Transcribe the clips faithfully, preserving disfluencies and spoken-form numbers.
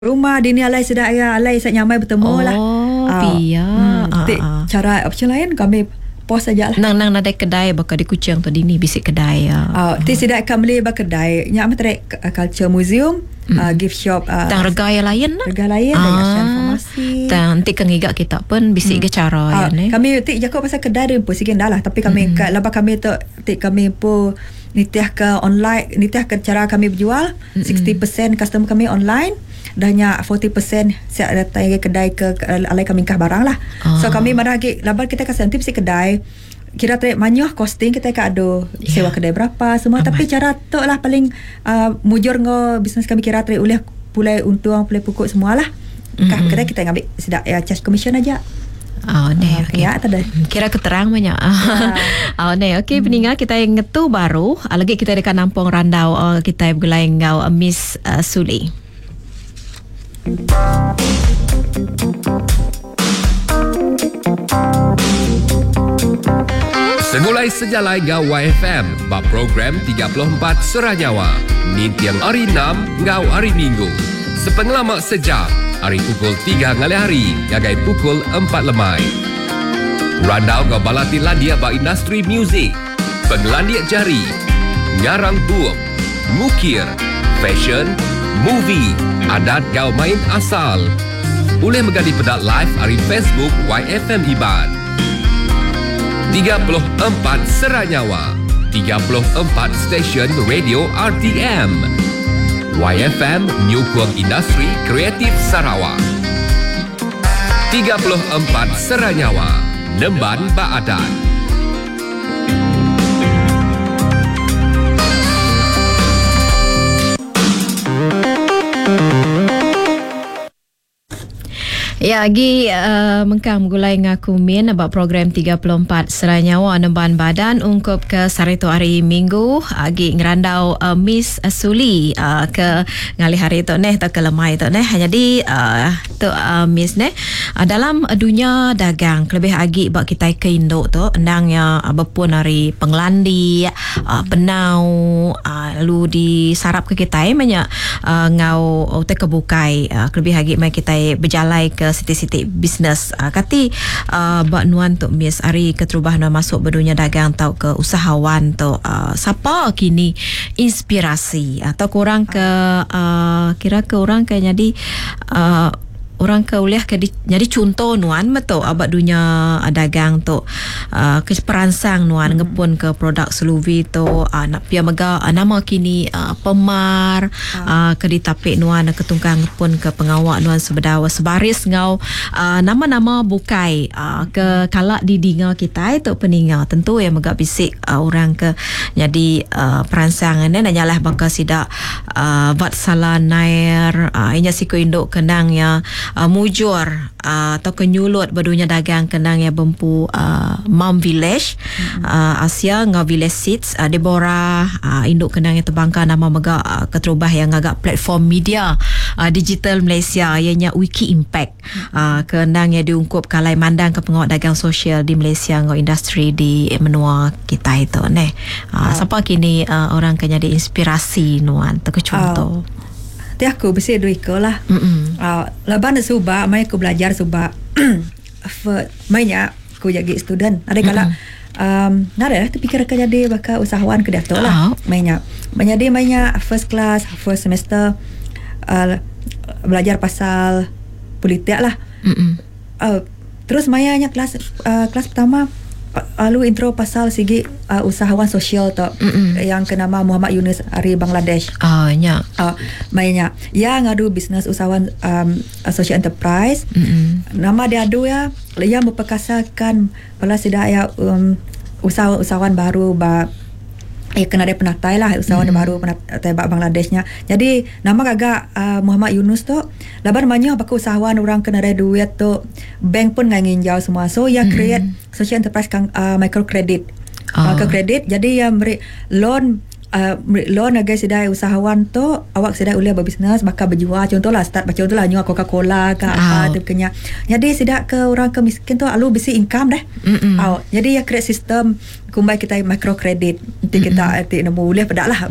rumah dini alai sedak ya alai sat nyamai bertemu oh, lah. Oh, pia. Hmm, Ah, uh, ah. cara option lain kami pos saja lah. Nang nang nadai kedai bakal di Kuching tu dini bisik kedai ya. Uh, ti sedak kan beli ba kedai nya amat culture museum, Hmm. uh, gift shop, uh, Tang rega yang lain lah. rega lain Ah. dengan informasi. Tang nanti kengigak kita pun bisik ke cara Ah, ya ni. kami tik jago pasal kedai dia pun sikit dah lah, tapi kami Mm. kat laba kami tu tik kami pun nitiah ke online, nitiah ke cara kami berjual. Mm-mm. sixty percent customer kami online, dahnya forty percent siap datang ke kedai ke, ke alai kami kah barang lah. Ah. So kami marah lagi laba kita kasih nanti si kedai kira tarik manyuh costing kita kat ada Ya. sewa kedai berapa semua. Amat. Tapi cara tu lah paling uh, mujur ngo bisnes kami kira tarik oleh pulai untung pulai pokok semua lah. Kah Mm-mm. kedai kita ngambil sedak ya charge commission aja. Oh, ni Ah, okey. ya, tak ada. Kira keterang banyak. Oh, ni okey peningat kita yang ngetu baru. Ah, lagi kita dekat Nampung Randau oh, kita bergulai ngau uh, Miss uh, Suli. Semulai sejalai ngau Y F M, bab program tiga puluh empat Seranyawa. Nintiang hari enam ngau hari Minggu. Sepengelamak sejam, hari pukul tiga ngalai hari, gagai pukul empat lemai. Randau ngau balati landia ba industri muzik, pengelandiak jari, ngarang buuk, mukir, fashion, movie, adat ngau main asal. Boleh megadi pedak live hari Facebook Y F M Iban. tiga puluh empat Seranyawa, tiga puluh empat stesen radio R T M. Y F M Nyukung Industri Kreatif Sarawak. tiga puluh empat Seranyawa, Nemban Baadat. Ya, lagi uh, mengkang gulai ngaku min about program tiga puluh empat Seranyawa Nemban Badan ungkup ke saritu hari Minggu agi ngerandau uh, Miss Suli uh, ke ngali hari tu neh tak ke lemai tu neh. Jadi uh, tu uh, Miss neh uh, dalam dunia dagang lebih agi bak kita ke Indo tu endangnya uh, berpun hari penglandi uh, penau uh, lalu disarap ke kita banyak uh, ngau uh, te kebukai uh, lebih agi mai kita berjalai ke siti-siti bisnes uh, kati uh, bak nuan tu Miss Ari keterubah nuan masuk berdunia dagang tau ke usahawan tu uh, siapa kini inspirasi atau kurang ke uh, kira ke orang ke jadi uh, orang ke uliah ke di, jadi contoh nuan meto abak dunia uh, dagang tu uh, ke peransang nuan hmm. ngepun ke produk seluvi tu uh, nak pia mega uh, nama kini uh, pemar hmm. uh, ke ditapik nuan ke tungkang ngepun ke pengawak nuan sebedawa sebaris ngau uh, nama-nama bukai uh, ke kalak di dinga kita itu peninga tentu yang mega bisik uh, orang ke jadi uh, peransang ni nanyalah bakal sidak uh, bat salah nair uh, inya siku induk kenang ya Uh, mujur uh, atau kenyulut berdunia dagang kenang ya bempu uh, Mom Village mm-hmm. uh, Asia ngau Village Seeds uh, Deborah uh, induk kenang yang terbangka nama mega uh, keterubah yang agak platform media uh, digital Malaysia ianya Wiki Impact mm-hmm. uh, kenang yang diungkup kalai mandang ke pengawal dagang sosial di Malaysia ngau industri di menua kita itu neh uh, uh. siapa kini uh, orang kena di inspirasi nuan tak contoh uh. Ti aku besi duit ke lah. Mm-mm. Uh, Lepas nak subak, mai aku belajar subak. Mainnya aku jadi student. Ada kala um, nada lah terfikir ke jadi bakal usahawan ke dato lah. Mainnya. Mainnya dia mainnya first class, first semester uh, belajar pasal politik lah. Uh, terus mainnya kelas uh, kelas pertama lalu intro pasal segi uh, usahawan sosial tu yang kenama Muhammad Yunus dari Bangladesh. Ah, nya. Uh, mainnya yang ngadu bisnes usahawan um, social enterprise. Mm-mm. Nama dia adu ya yang memperkasakan pala sidak ya um, usahawan-usahawan baru ba eh kena ada penatai lah usahawan mm-hmm. baru penatai Bangladeshnya. Jadi nama kagak uh, Muhammad Yunus tu laban banyak pakai usahawan orang kena ada duit tu bank pun ngai nginjau semua. So ya mm-hmm. create social enterprise kang uh, microcredit. Oh. Microcredit jadi yang beri loan uh, loan agai sedai usahawan tu awak sedai boleh berbisnes bakal berjual contohlah start macam contohlah nyua Coca-Cola ke apa tu kenya. Jadi sedak ke orang ke miskin tu alu bisi income dah. Oh, jadi ya create sistem kumbai kita microcredit nanti kita nanti nak boleh pedak lah bak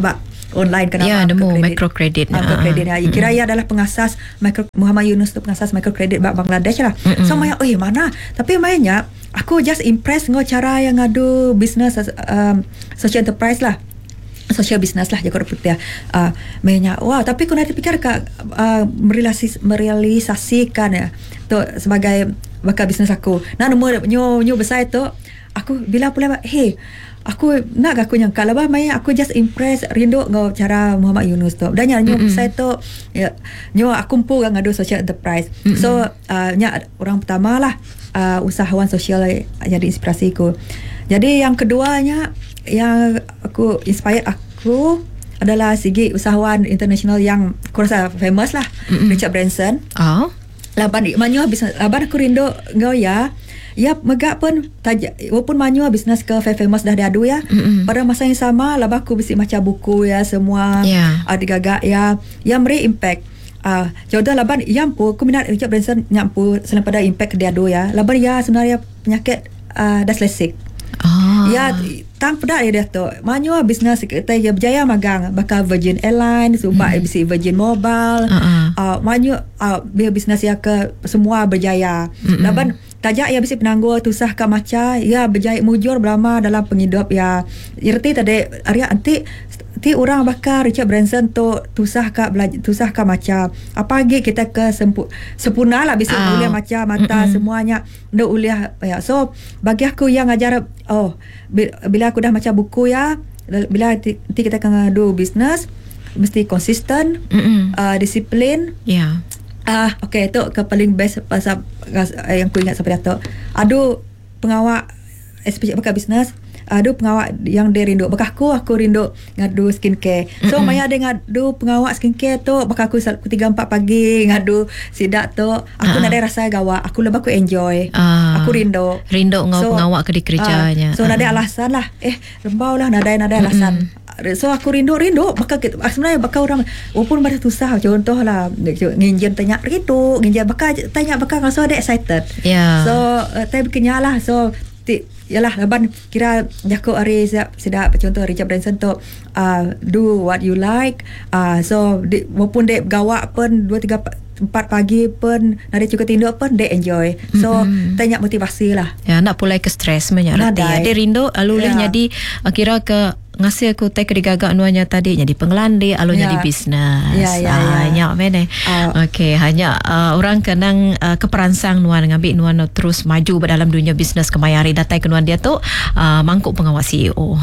online kenapa Ya, nemu microcredit. Ah, microcredit. Uh, uh, kira ia adalah pengasas micro, Muhammad Yunus tu pengasas microcredit Bangladesh lah. Mm-mm. So Maya, eh mana? Tapi mainnya aku just impressed ngau cara yang ngadu business um, social enterprise lah. Social business lah jaga putih uh, mainnya wah tapi aku nanti fikir kak uh, merealisasi, merealisasikan ya tu sebagai bakal bisnes aku nah nombor nyo nyo besar tu aku bila pula hey aku nak aku nyangka lah bah mai aku just impress rindu ngau cara Muhammad Yunus tu dan nyo mm-hmm. besar tu ya nyo aku kumpul ngadu social enterprise mm-hmm. so uh, nya orang pertama lah uh, usahawan sosial jadi inspirasi aku. Jadi yang keduanya yang aku inspired aku adalah segi usahawan international yang aku rasa famous lah, mm-hmm. Richard Branson. Oh. Laban manyu bisnes laban aku rindu ngau ya. Ya megak pun tajak walaupun manyu bisnes ke famous dah diadu ya. Mm-hmm. Pada masa yang sama laban aku bisi macam buku ya semua yeah. ada gagak ya yang beri impact. Ah, uh, jodoh laban yang pun aku minat Richard Branson nyampu selain pada impact dia adu ya. Laban ya sebenarnya penyakit uh, dyslexia. Oh. Ya, tang pada dia tu. Manyu bisnes kita ya berjaya magang bakal Virgin Airlines, subak mm. bisi Virgin Mobile. Uh-uh. Uh, manyu uh, dia bisnes ya ke semua berjaya. Mm-mm. Laban tajak ya bisi penangguh tusah ka maca ya berjaya mujur berlama dalam penghidup ya. Irti tadi area anti ti orang bakal Richard Branson tu tusah ka belajar tusah ka maca apa lagi kita ke sempu, sempurna lah bisa oh. uliah maca mata mm-mm. semuanya dah uliah ya. So bagi aku yang ajar oh bila aku dah macam buku ya bila nanti kita akan do business mesti konsisten uh, disiplin ya. Ah, uh, okey tu ke paling best pasal uh, yang aku ingat sampai tu. Adu pengawak especially bakal bisnes, adu pengawak yang dia rindu. Bakal aku aku rindu ngadu skincare. So mm-hmm. maya ada ngadu pengawak skincare tu bakal aku pukul tiga empat pagi ngadu sidak tu. Aku uh-huh. nak ada rasa gawak. Aku lebih aku enjoy. Uh, aku rindu. Rindu ngau so, pengawak ke di kerjanya. Uh, so uh-huh. nak ada alasan lah. Eh lembau lah nak ada nak ada alasan. Mm-hmm. So aku rindu-rindu maka kita, sebenarnya bakal orang walaupun pada susah contoh lah nginjam tanya rindu nginjam bakal tanya bakal so ada excited yeah. So uh, tapi kenyal lah so ti, yalah laban kira jaku hari sedap, sedap contoh Richard Branson tu uh, do what you like uh, so di, walaupun dek gawak pun dua tiga empat pagi pun nada cukup tinduk pun dek enjoy so mm-hmm. tanya motivasi lah ya nak pulai ke stres banyak rati ya dia rindu alulih yeah. jadi uh, kira ke ngasih aku take digagak nuanya tadi jadi pengelandi alunya yeah. di bisnes ya ya ya nyak mene okey hanya uh, orang kenang uh, keperansang nuan ngambil nuan terus maju dalam dunia bisnes kemayari datai ke nuan dia tu uh, mangkuk pengawal C E O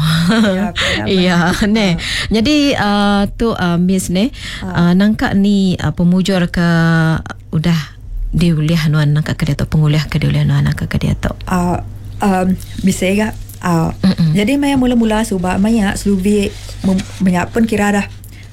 iya ya, ne uh. jadi uh, tu uh, miss ne uh. uh, nangka ni uh, pemujur ke udah diuliah nuan nangka ke dia tu penguliah ke diuliah nuan nangka ke dia tu uh, um, bisa ya Uh, jadi Maya mula-mula sebab Maya seluvi banyak pun kira dah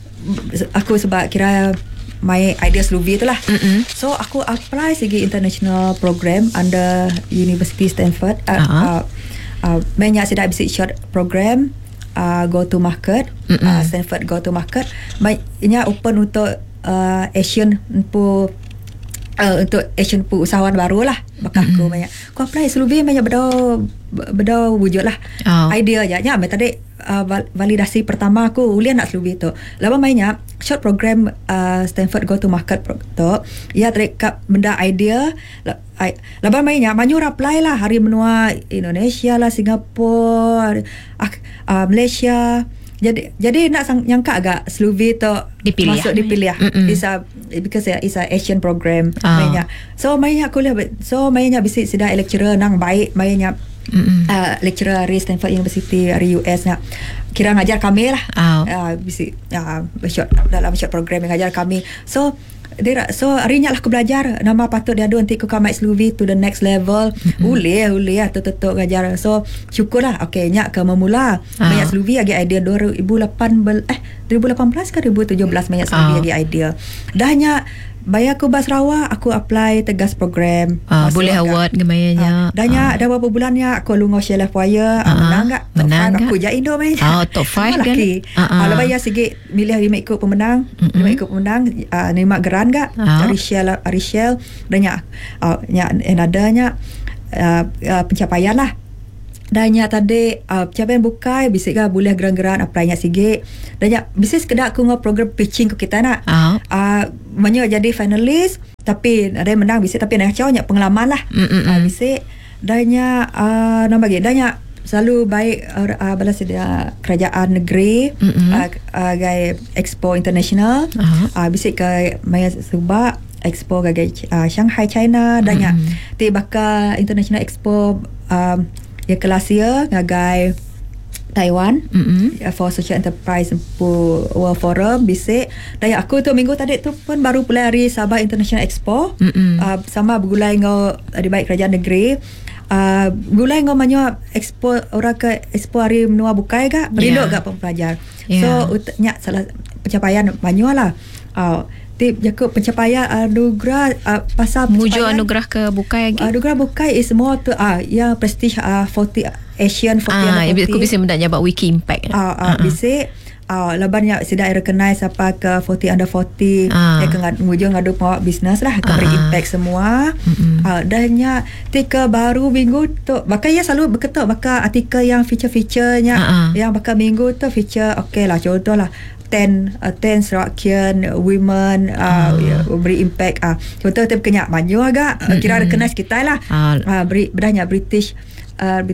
aku sebab kira my idea seluvi tu lah. Mm-mm. So aku apply segi international program under University Stanford. Uh, uh-huh. uh, uh, Maya sudah basic short program uh, go to market. Uh, Stanford go to market. Maya open untuk uh, Asian pu Uh, untuk action pu usahawan baru lah bakal mm-hmm. aku banyak aku apply selubi banyak berdau berdau wujud lah oh. idea je ya tadi uh, validasi pertama aku ulian nak selubi tu lepas banyak short program uh, Stanford go to market tu ya tadi benda idea lepas banyak banyak apply lah hari menua Indonesia lah Singapura uh, uh, Malaysia jadi jadi nak sang, nyangka agak seluvi tu dipilih masuk dipilih is a because it's a Asian program oh. mainnya so mainnya aku lihat so mainnya bisa sudah lecturer nang baik mainnya uh, lecturer dari Stanford University dari U S nak kira ngajar kami lah oh. uh, bisa uh, short, dalam short program yang ngajar kami so dia so harinya lah aku belajar nama patut dia ada nanti aku come seluvi to the next level mm-hmm. ule ule lah tutup ngajar so syukurlah okey nyak ke memula oh. banyak seluvi lagi idea dua ribu lapan belas eh dua ribu lapan belas ke dua ribu tujuh belas banyak seluvi oh. lagi idea dahnya bayar aku Bas Rawak aku apply tegas program uh, boleh award gemayanya uh, dahnya uh. dah berapa bulannya aku lungo Shell Fire uh, menang tak menang tak aku jadi Indo main oh top five kan kalau bayar sikit milih lima ikut pemenang mm-hmm. lima ikut pemenang uh, lima geran tak uh. dari Shell dari Shell dahnya uh, nya anothernya uh, uh, pencapaian lah danya tadi uh, cabayan bukai bisik ke boleh geran-geran apply nya sige danya bisik sekedar aku ngau program pitching ke kita nak Ah. uh, banyak jadi finalis tapi ada yang menang bisik tapi nak cawanya pengalaman lah uh, bisik danya uh, nama bagi danya selalu baik uh, uh, balas dia kerajaan negeri uh, uh, gai Expo International uh-huh. uh, bisik ke Maya Subak Expo gai uh, Shanghai China danya mm-hmm. ti bakal International Expo um, yang kelas ya ngagai Taiwan mm-hmm. for social enterprise World Forum bisik dan aku tu minggu tadi tu pun baru pulai hari Sabah International Expo mm-hmm. uh, sama bergulai ngau di baik kerajaan negeri uh, gulai ngau manyo expo orang ke expo hari menua bukai gak merinduk Yeah. gak pelajar Yeah. so utnya salah pencapaian banyak lah uh, tip jakut pencapaian anugerah uh, pasal Mujo pencapaian anugerah ke bukai lagi. anugerah bukai is more to ah uh, yang prestige uh, forty Asian forty Ah, under forty. aku bisa mendaknya about Wiki Impact. Ah, uh, uh, bisik uh, labannya sudah recognize apa ke forty under forty Ah. yang ke ngujung ngadu bawa bisnes lah ke Ah, beri ah. impact semua. Ah, dannya tika baru minggu tu bakal ya selalu berketuk bakal artikel yang feature-featurenya Ah, ah. yang bakal minggu tu feature okey lah contoh lah ten uh, ten Serakian women uh, ya, beri impact ah uh. contoh tu kenyak maju agak uh, kira recognize kita lah Ah. uh, beri beranya British uh,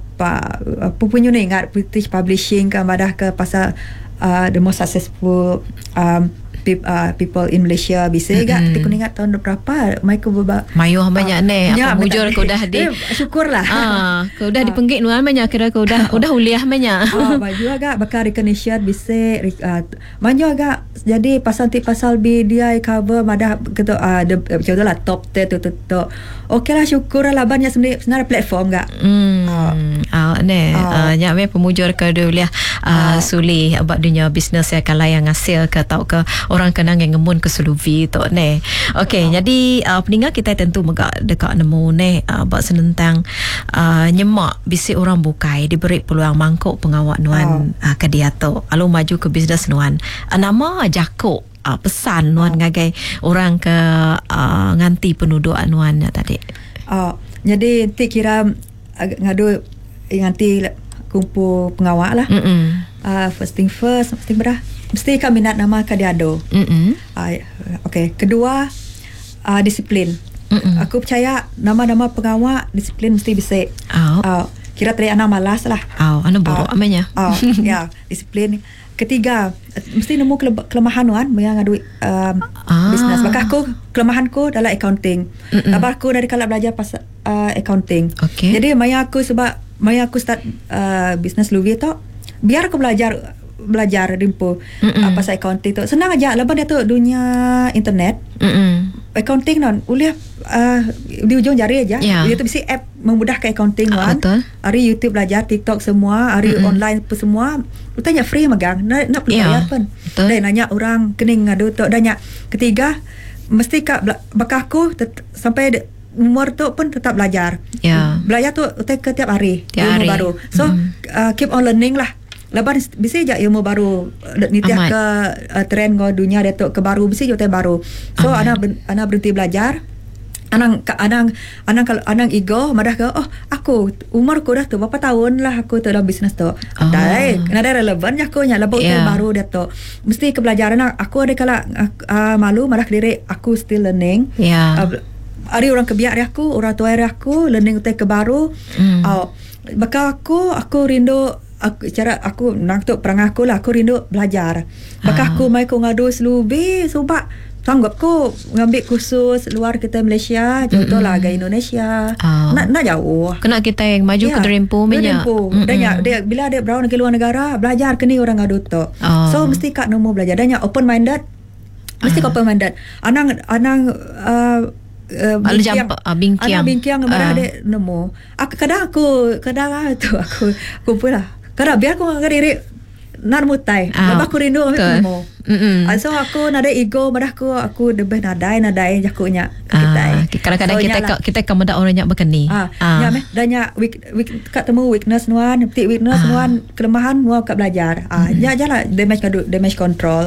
apa apa punya ni ingat British Publishing kan badah ke pasal uh, the most successful um, pe- uh, people in Malaysia bisa gak Mm-mm. aku ingat tahun berapa mereka berba Mayu banyak ni. ya, Apa mujur betul. kau dah di eh, syukurlah Ah, kau dah dipenggik nuan banyak kira kau dah udah uliah banyak. Oh, baju agak bakal recognition bisa uh, maju agak jadi pasal ti pasal B dia cover madah gitu uh, the, uh, contohlah top ten tu tu tu okeylah syukur lah banyak sebenarnya sebenarnya platform gak Hmm. Ah, ni Ah. ah, nyak me pemujur ke dia uliah ah, suli abak dunia bisnes ya kalau yang hasil ke tau ke orang kenang yang ngemun ke suluvi tu ni. Okey, jadi uh, peninggal kita tentu megak dekat nemu ni uh, abak senentang uh, nyemak bisi orang bukai diberi peluang mangkuk pengawak nuan uh, ke dia tu. Lalu maju ke bisnes nuan. Uh, nama jakuk uh, pesan nuan ngagai orang ke uh, nganti penduduk nuan tadi. oh, jadi nanti kira agak ngadu eh, nanti kumpul pengawak lah Mm-mm. uh, first thing first mesti berah mesti kan minat nama kadiado Mm-mm. uh, okey kedua uh, disiplin. Mm-mm. Aku percaya nama-nama pengawak disiplin mesti bisa. Oh. Uh, kira teri anak malas lah. Oh, anu borok Ah. amanya. Oh, ya, disiplin. Ketiga, eh, mesti nemu kele- kelemahan wan yang ngadu um, Ah. bisnes. Maka aku kelemahanku dalam accounting. Lepas aku dari kala belajar pasal uh, accounting. Okey. Jadi maya aku sebab maya aku start uh, bisnes Louis tu, biar aku belajar belajar rimpu uh, pasal accounting tu. Senang aja. Lepas dia tu dunia internet. Mm-mm. Accounting non boleh uh, di ujung jari aja. Ya. Dia tu mesti app memudahkan accounting Ah, wan. betul. Hari YouTube belajar, TikTok semua, hari Mm-mm. online pun semua. Lu tanya free magang. Nak nak perlu Ya, bayar pun. betul. Dan nanya orang kening ngadu tu nanya. Ketiga, mesti kak bela- bakal aku tet- sampai de- umur tu pun tetap belajar. Ya. Belajar tu utai ke tiap hari. Tiap ilmu hari. baru. So Mm. uh, keep on learning lah. Lepas bisa je ilmu baru uh, ni tiap Amat. ke uh, trend go dunia dia tu ke baru bisa je utai baru. So Amat. anak ber- anak berhenti belajar. Anang ka- anang anang kalau anang ego madah ke oh aku umur aku dah tu berapa tahun lah aku tu dalam bisnes tu. Oh. Dai nada relevan ya aku nya lebih Yeah. baru dia tu. Mesti ke pelajaran aku ada kala uh, malu madah diri aku still learning. Ya. Uh, hari orang kebiak dia aku, orang tua dia aku learning utai ke baru. Mm. Oh, bakal aku aku rindu aku cara aku nak tu perang aku lah aku rindu belajar. Bakal Ah. aku mai ko ngadu selubi sebab sanggup ko ngambil kursus luar kita Malaysia contohlah ke Indonesia. Ah. Nak nak jauh. Kena kita yang maju ke Derimpo punya. Derimpo. Dan ya, dia bila dia brown ke luar negara belajar kini orang ngadu tu. Ah. So mesti kak nemu belajar dan ya open minded. Mesti Ah. open minded. Anang anang uh, Uh, Malu jampak, ah, bingkiang. Anak bingkiang Ah. marah dia nemu. Aku kadang aku kadang ah, tu aku kumpul lah. Kadang biar aku ngangkat diri nak mutai. Ah, Lepas aku rindu ambil betul. nemu. Mm-mm. Ah, so aku nada ego marah aku aku lebih nadai nadai jakunya Ah, kita. kadang-kadang So, kita nya lah. kita kamu dak orang nyak berkeni. Ah, nya meh dan nya weak, weak kat temu weakness nuan, petik weakness Ah. nuan, kelemahan nuan kat belajar. Ah, nya aja lah damage kadu damage control.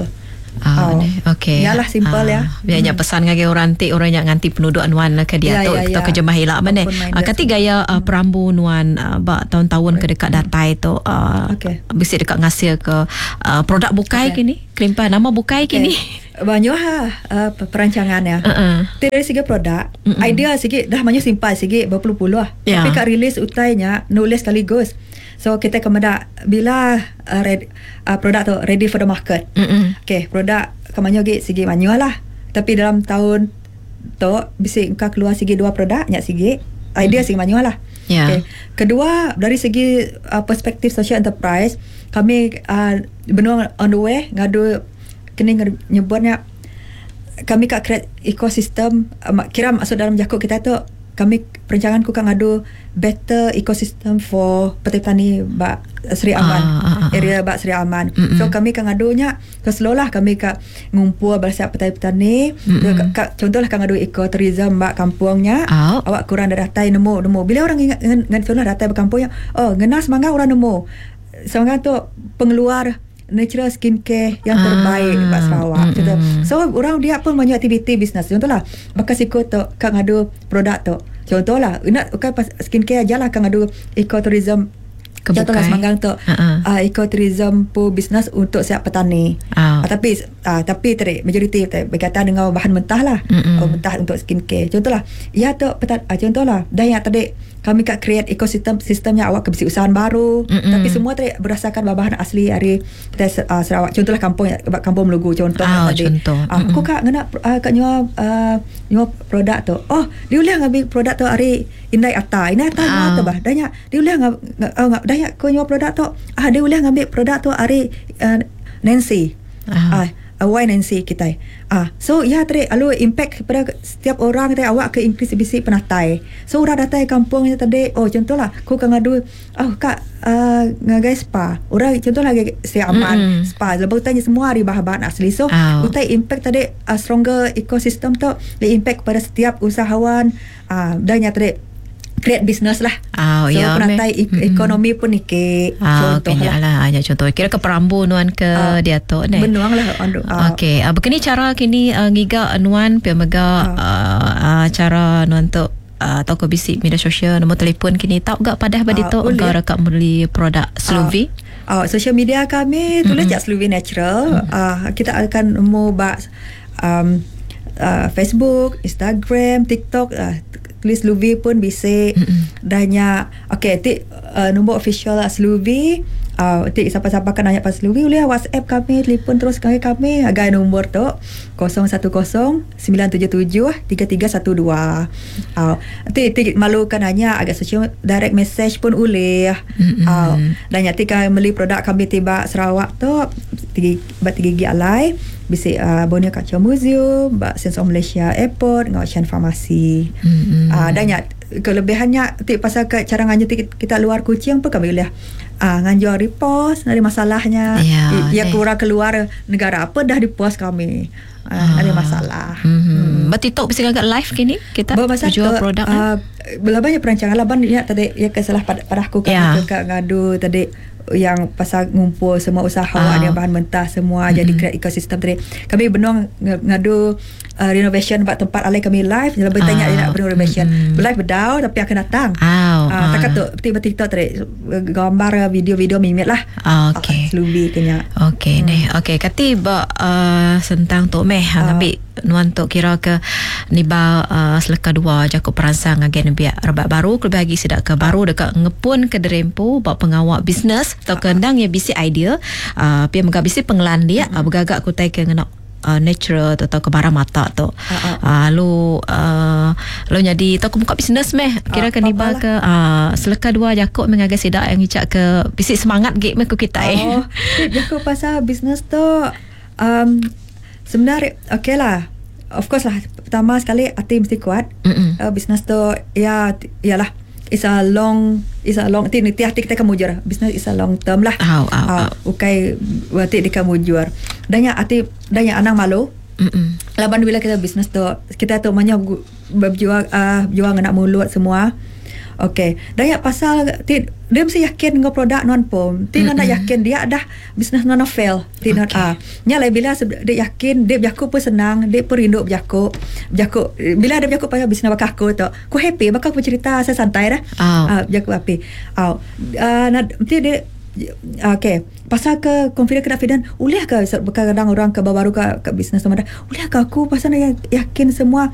Ah, Oh. okey. Yalah, simple ya. Biarnya pesan ngagi orang ti orang yang nganti penduduk nuan ke dia Ya, tu ya, atau ya. ke jemah hilak mana. Open-minded Ah, kati gaya uh, perambu nuan uh, ba tahun-tahun ke dekat datai tu uh, Okey. bisi dekat ngasil ke uh, produk bukai Okey. kini. Klimpa nama bukai kini. Banyak ha uh, perancangannya. Uh-uh. Dari segi produk, Mm-mm. idea sikit dah banyak simpan sikit berpuluh-puluh lah. Ya. Tapi kat release utainya nulis sekaligus. So kita kemudian bila uh, ready, uh, produk tu ready for the market. Mm-mm. Okay, produk kemanyo gi segi manual lah. Tapi dalam tahun tu bisa engkau keluar segi dua produk, nyak segi idea segi manual lah. Ya. Okay. Kedua, dari segi uh, perspektif social enterprise, kami uh, benua on the way ngadu kini nyebutnya kami kat create ekosistem uh, kira masuk dalam jakut kita tu kami perancangan ku kan ngadu better ecosystem for petani bak Seri Aman, Ah, ah, ah. area bak Seri Aman. Mm-mm. So kami kan ngadunya ke slow lah kami ka ngumpul bersama petani-petani. Mm-mm. Ka, ka, contohlah kan ngadu ekotourism bak kampungnya. Oh. Awak kurang dah datai nemu nemu. Bila orang ingat ngan contoh datai bak kampungnya, oh ngena semangat orang nemu. Semangat tu pengeluar natural skincare yang terbaik Ah, bak Sarawak. mm-mm. Contoh. So orang dia pun banyak aktiviti bisnes. Contohlah bakas ikut tu kan ngadu produk tu. Contohlah nak kan pas skincare aja lah kan ngadu ekotourism. Kebukai. Contohlah semanggang tu Ha-ha. uh, ekotourism pu bisnes untuk siap petani. Ah. Uh, tapi uh, tapi tadi majoriti berkaitan dengan bahan mentah lah. Mm-mm. Oh, mentah untuk skincare. Contohlah, ya tu petan, uh, contohlah dah yang tadi kami kat create ekosistem sistemnya awak ke bisi usahaan baru. Mm-mm. Tapi semua tadi berdasarkan bahan asli hari kita uh, Sarawak. Contohlah kampung kampung Melugu contoh Ah, tadi. contoh. Uh, aku kak ngena uh, kat nyua uh, nyua produk tu. Oh, dia boleh ngambil produk tu hari Indai Ata. Indai Ata Ah. tu bah. Danya dia boleh ngam uh, dah ya ko nyua produk tu. Ah dia boleh ngambil produk tu hari uh, Nancy. Ah. Ah, uh, why Nancy kita. Ah, so ya tadi alu impact kepada setiap orang tadi awak ke increase bisi penatai. So orang datai kampung ni tadi, oh contohlah aku kan ngadu, oh kak uh, ngagai spa. Orang contohlah si Aman Mm-mm. spa. Lepas tanya semua hari bahan-bahan asli. So Ah. utai impact tadi uh, stronger ecosystem tu, the impact kepada setiap usahawan ah uh, dan ya tadi create business lah. Ah, so ya, penatai me- ek- Mm-mm. ekonomi pun ikut Ah, contoh okay, lah. lah. Hanya contoh. Kira ke perambu nuan ke Ah, dia tu. Ne? Benuang lah. On, uh, Okey, uh, begini cara kini uh, ngiga nuan pia mega uh, uh, cara nuan tu uh, atau ke bisik media sosial nombor telefon kini tahu gak padah badi Ah, tu boleh. engkau rekap beli produk Sluvi. Uh, social media kami tulis Mm-mm. jak Sluvi Natural. Uh, kita akan mau bak um, uh, Facebook, Instagram, TikTok. Uh, tulis Sluvi pun bisa. Danya okay, tik uh, nombor official lah Sluvi. Uh, tik siapa-siapa kan nanya pas Sluvi boleh WhatsApp kami, telefon terus kami kami agak nombor tu kosong satu kosong sembilan tujuh tujuh tiga tiga satu dua. Uh, tik tik malukan hanya agak social direct message pun boleh. Mm-mm. Uh, dan nyati kan beli produk kami tiba Sarawak tu tiga bat tiga gigi alai bisa uh, Borneo Culture Museum, Bak Sense of Malaysia Airport, dengan Ocean Pharmacy. Mm-mm. Ah, dan nyat kelebihannya tik pasal ke cara nganju tik kita luar Kuching pun kami boleh ah nganju repost dari masalahnya. Ya, Ya, eh. kurang keluar negara apa dah dipost kami. Ah, ada masalah. Hmm. Berarti tok bisa agak live kini kita Bermasa jual tu, produk. uh, Bila banyak perancangan lah Ban ya tadi ya kesalah pada, pada aku kan Ya. yeah. Kat ngadu tadi yang pasal ngumpul semua Ah. usahawan yang bahan mentah semua Mm-mm. jadi create ekosistem tadi. Kami benuang ng- ngadu uh, renovation buat tempat alai kami live. Kalau bertanya Ah. dia nak renovation. Mm-mm. Live berdau tapi akan datang. Ah, Ah, ah. tak tu tiba TikTok tadi gambar video-video mimit lah. Ah, okey. Slubi kenya. Okey, hmm. ni. Okey, kati ba uh, sentang tok meh uh. ngambil nuan tok kira ke ni ba uh, seleka dua jakuk perangsang agen biak rebat baru ke bagi sedak ke baru dekat ngepun ke derempu ba pengawak bisnes atau kendang ya bisi idea uh, pi mega bisi pengelan dia uh, bergagak kutai ke ngena Uh, natural atau ke barang mata tu. Uh-uh. Uh, lu uh, lu jadi tu aku buka bisnes meh. Kira Ah, ke ni ba apa-apalah. ke uh, seleka dua jakuk mengagai sedak yang hicak ke bisi semangat gek meh ku kita eh. Oh, aku pasal bisnes tu um, sebenarnya okey lah. Of course lah. Pertama sekali hati mesti kuat. Mm-mm. Uh, bisnes tu ya ialah it's a long it's a long ti ti hati kita kamu jur. Bisnes is a long term lah. Au, au, Ah, au. ukai berarti di kamu jur. Danya hati danya anang malu. Mm-mm. Laban bila kita bisnes tu kita tu banyak berjuang uh, juang anak mulut semua. Okey. Daya pasal ti, dia mesti yakin dengan produk non pom. Ti non nak yakin dia dah bisnes non fail. Ti non ah. Nya lai bila dia yakin dia berjaku pun senang, dia pun rindu berjaku. Berjaku bila ada berjaku pasal bisnes bakal aku tu. Ku happy bakal aku cerita saya santai dah. Ah, berjaku happy. Ah, uh, nanti dia okay. Pasal ke confident ke confident ulih ke kadang orang ke baru ke, ke bisnes sama dah ulih ke aku pasal nak yakin semua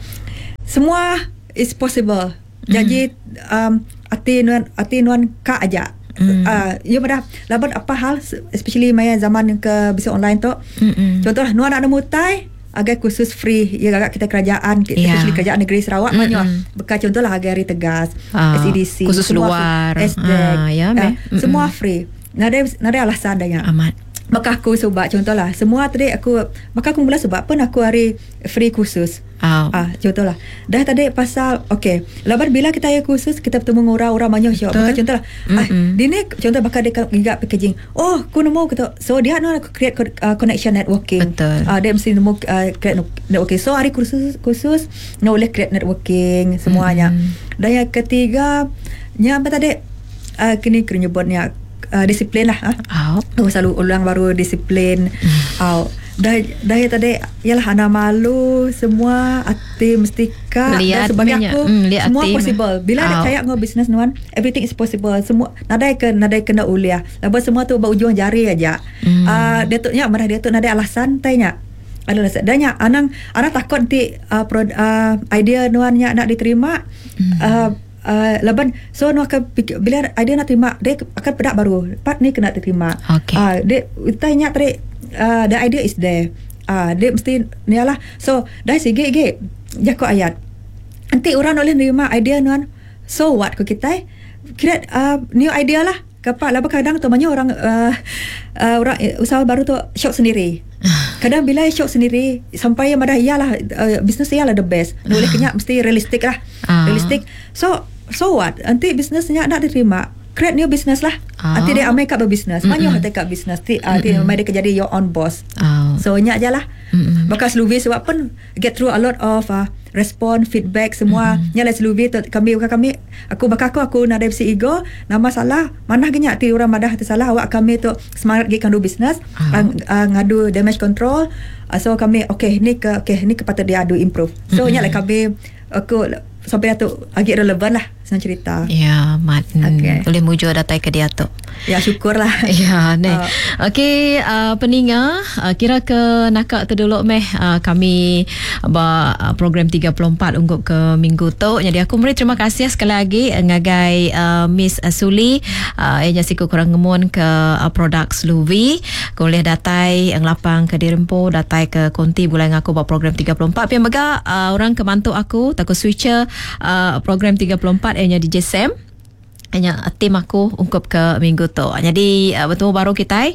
semua is possible. Jadi um, hati nuan hati nuan ka aja. Mm. Uh, you pada laban apa hal especially maya zaman ke bisnes online tu. Mm-mm. Contoh nuan nak mutai agak khusus free ya agak kita kerajaan yeah. especially kerajaan negeri Sarawak banyak bekas contohlah agak hari tegas uh, S E D C khusus luar S D E C uh, ya, uh, semua free. Nada nada alasan dah ya. Amat. Maka aku sebab contohlah semua tadi aku maka aku mula sebab pun aku hari free khusus. Oh. Ah contohlah. Dah tadi pasal okey. Lepas bila kita ya khusus kita bertemu orang orang banyak syok. Maka contohlah ah di ni contoh bakal dia gigap packaging. Oh, aku nemu kata. So dia nak aku create uh, connection networking. Betul. Ah dia mesti nemu uh, create networking. So hari khusus khusus nak boleh create networking semuanya. Mm-hmm. Dan yang ketiga nya apa tadi? Uh, kini kena nyebutnya Uh, disiplin lah. Oh. Oh, selalu ulang baru disiplin. Oh. Dah dah tadi ialah ana malu semua hati mesti ka dan sebagai aku mm, semua possible. Bila oh. ada kayak ngau business nuan everything is possible. Semua nadai ke nadai kena uliah. Lepas semua tu berujung jari aja. Mm. Uh, dia tu nya marah dia tu nadai alasan tanya. Ada alasan. Dan nya anang ana takut nanti uh, pro, uh, idea nuan nya nak diterima. Mm. Uh, Uh, Laban so no akan fikir, bila idea nak terima dia akan pedak baru part ni kena terima. Okay. Uh, dia tanya tadi uh, the idea is there. Uh, dia mesti ni lah. So dah sige ge jaku ayat. Nanti orang boleh terima idea nuan. So what ko kita create uh, new idea lah. Kapak lah kadang tu banyak orang uh, uh, orang uh, usaha baru tu shock sendiri. Kadang bila shock sendiri sampai yang madah iyalah uh, bisnes iyalah the best. Boleh kenyak mesti realistik lah. Uh. Realistik. So so what? Nanti bisnesnya nak diterima. Create new business lah. Oh. Nanti dia amai kat berbisnes. Mana hati kat bisnes. Nanti uh, mai dia jadi your own boss. Oh. So nyak je lah. Bekas Luvi sebab pun get through a lot of uh, respon, feedback semua. Nyak lah Luvi tu kami bukan kami. Aku bakal aku aku nak ada si ego. Nama salah. Mana genyak ti orang madah hati salah. Awak kami tu semangat gi kandu bisnes. Oh. Uh, uh, ngadu damage control. Uh, so kami okay ni ke okay ni kepatut dia adu improve. So nyak lah kami aku sampai tu agak relevan lah senang cerita. Ya, mat. Okay. Boleh mujur datai ke dia tu. Ya, syukurlah. Ya, ni. Uh. Okey, uh, peninga, uh, kira ke nakak tu dulu meh uh, kami ba uh, program tiga puluh empat unggup ke minggu tu. Jadi aku beri terima kasih sekali lagi uh, ngagai uh, Miss Suli uh, yang siku kurang ngemun ke uh, produk Luvi. Kau boleh datai yang lapang ke Dirempo, datai ke Konti boleh ngaku ba program tiga puluh empat. Pian baga uh, orang kemantu aku takut switcher uh, program tiga puluh empat yang di D J Sam. Hanya tim aku ungkup ke minggu tu. Jadi uh, bertemu baru kita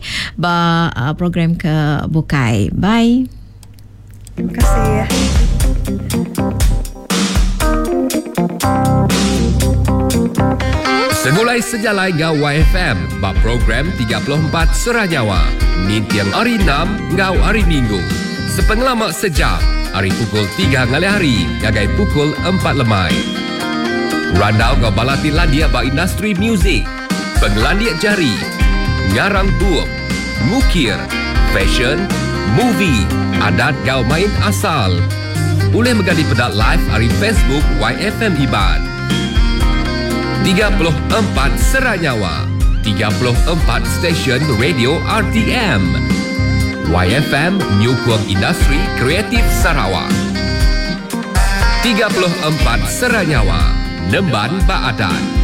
ba uh, program ke Bukai. Bye. Terima kasih. Semulai sejalai ngau Y F M ba program tiga puluh empat Seranyawa. Nintiang hari enam ngau hari Minggu. Sepengalamak sejam hari pukul tiga ngali hari ngagai pukul empat lemai. Randau ngau balati landia ba industri muzik, penglandia jari, ngarang buuk, ngukir, fashion, movie, adat ngau main asal. Boleh megadi pedat live hari Facebook Y F M Iban. tiga puluh empat Seranyawa, tiga puluh empat stesen radio R T M. Y F M Nyukung Industri Kreatif Sarawak. tiga puluh empat Seranyawa, Nemban Baadan.